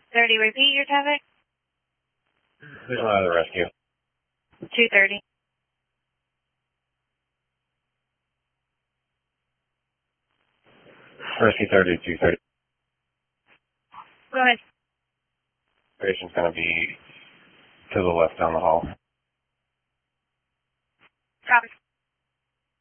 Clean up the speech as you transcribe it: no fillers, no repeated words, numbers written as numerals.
30, repeat your traffic. There's another rescue. 230. Rescue 30, 230. Go ahead. Patient's going to be to the left down the hall. Copy.